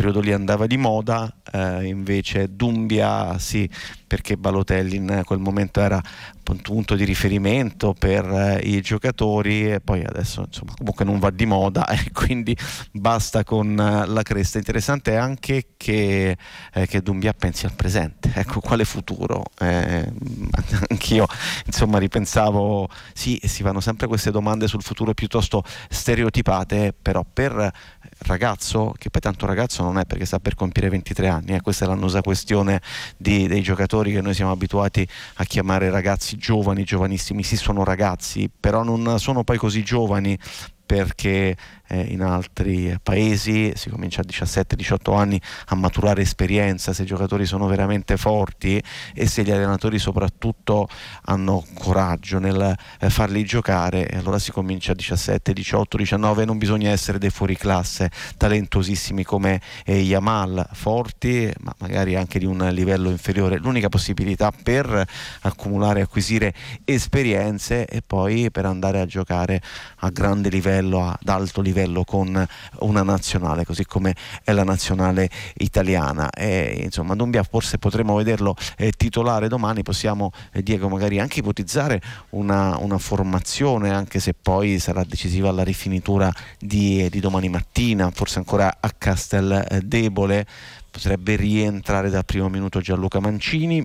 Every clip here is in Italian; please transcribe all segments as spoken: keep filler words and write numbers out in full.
periodo lì andava di moda, eh, invece Doumbia sì, perché Balotelli in quel momento era un punto di riferimento per eh, i giocatori, e poi adesso insomma comunque non va di moda e quindi basta con eh, la cresta. Interessante è anche che, eh, che Doumbia pensi al presente, ecco, quale futuro? Eh, anch'io insomma ripensavo, sì, si fanno sempre queste domande sul futuro piuttosto stereotipate, però per ragazzo, che poi tanto ragazzo non è perché sta per compiere ventitré anni, eh, questa è l'annosa questione di, dei giocatori che noi siamo abituati a chiamare ragazzi giovani, giovanissimi. Sì, sono ragazzi, però non sono poi così giovani, perché eh, in altri paesi si comincia a diciassette diciotto anni a maturare esperienza, se i giocatori sono veramente forti e se gli allenatori soprattutto hanno coraggio nel eh, farli giocare, e allora si comincia a diciassette diciotto diciannove. Non bisogna essere dei fuoriclasse talentosissimi come eh, Yamal, forti ma magari anche di un livello inferiore. L'unica possibilità per accumulare e acquisire esperienze e poi per andare a giocare a grande livello, ad alto livello con una nazionale così come è la nazionale italiana. E insomma Doumbia forse potremo vederlo eh, titolare domani. Possiamo eh, Diego magari anche ipotizzare una, una formazione, anche se poi sarà decisiva la rifinitura di, di domani mattina, forse ancora a Casteldebole. Potrebbe rientrare dal primo minuto Gianluca Mancini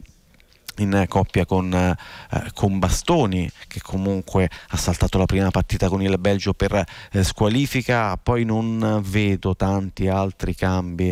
in coppia con, eh, con Bastoni, che comunque ha saltato la prima partita con il Belgio per eh, squalifica. Poi non vedo tanti altri cambi,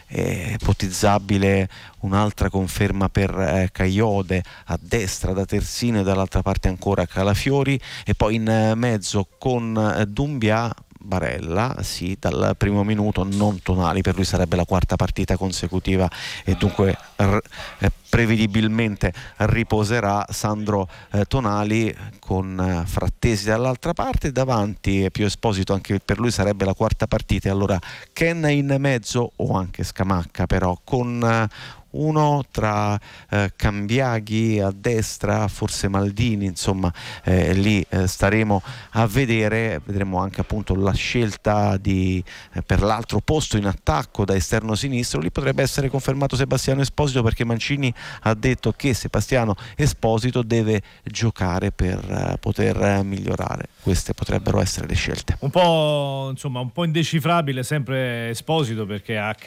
è ipotizzabile un'altra conferma per eh, Caiode a destra da Terzino e dall'altra parte ancora Calafiori, e poi in eh, mezzo con eh, Doumbia, Barella, sì, dal primo minuto, non Tonali, per lui sarebbe la quarta partita consecutiva e dunque r- eh, prevedibilmente riposerà Sandro eh, Tonali con eh, Frattesi dall'altra parte, davanti Pio Esposito, anche per lui sarebbe la quarta partita, e allora Ken in mezzo o anche Scamacca, però con eh, uno tra eh, Cambiaghi a destra, forse Maldini, insomma eh, lì eh, staremo a vedere. Vedremo anche appunto la scelta di, eh, per l'altro posto in attacco da esterno sinistro. Lì potrebbe essere confermato Sebastiano Esposito, perché Mancini ha detto che Sebastiano Esposito deve giocare per eh, poter eh, migliorare. Queste potrebbero essere le scelte. Un po' insomma un po' indecifrabile sempre Esposito, perché a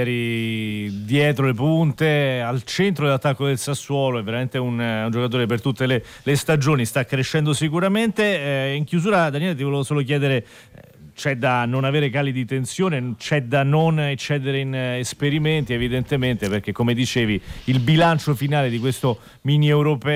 Cagliari dietro le punte, al centro dell'attacco del Sassuolo, è veramente un, un giocatore per tutte le, le stagioni, sta crescendo sicuramente. Eh, in chiusura, Daniele, ti volevo solo chiedere, eh, c'è da non avere cali di tensione, c'è da non eccedere in eh, esperimenti evidentemente, perché come dicevi il bilancio finale di questo mini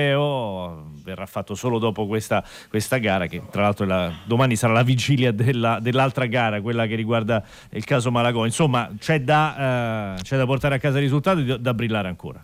europeo verrà fatto solo dopo questa, questa gara, che tra l'altro è la, domani sarà la vigilia della, dell'altra gara, quella che riguarda il caso Malagò. Insomma c'è da, eh, c'è da portare a casa i risultati, da, da brillare ancora.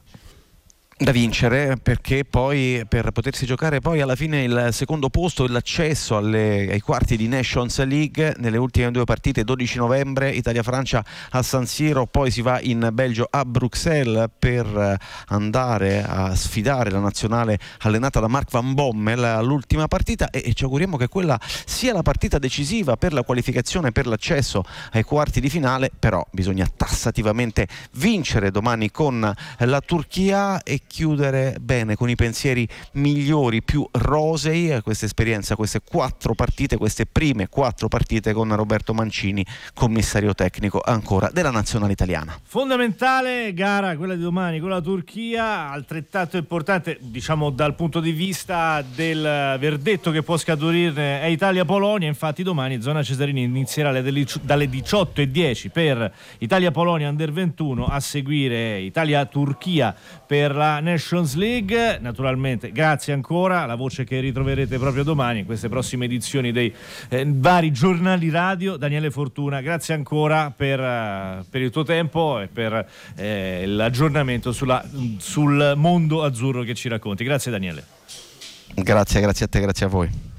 Da vincere, perché poi per potersi giocare poi alla fine il secondo posto e l'accesso alle, ai quarti di Nations League nelle ultime due partite. Dodici novembre Italia-Francia a San Siro, poi si va in Belgio a Bruxelles per andare a sfidare la nazionale allenata da Mark Van Bommel all'ultima partita, e, e ci auguriamo che quella sia la partita decisiva per la qualificazione, per l'accesso ai quarti di finale. Però bisogna tassativamente vincere domani con la Turchia e chiudere bene, con i pensieri migliori, più rosei, questa esperienza, queste quattro partite, queste prime quattro partite con Roberto Mancini, commissario tecnico ancora della nazionale italiana. Fondamentale gara quella di domani con la Turchia, altrettanto importante diciamo dal punto di vista del verdetto che può scaturire è Italia-Polonia. Infatti domani Zona Cesarini inizierà dalle diciotto e dieci per Italia-Polonia Under ventuno, a seguire Italia-Turchia per la Nations League. Naturalmente grazie ancora, la voce che ritroverete proprio domani in queste prossime edizioni dei eh, vari giornali radio. Daniele Fortuna, grazie ancora per, uh, per il tuo tempo e per eh, l'aggiornamento sulla, sul mondo azzurro che ci racconti. Grazie Daniele. Grazie, grazie a te, grazie a voi.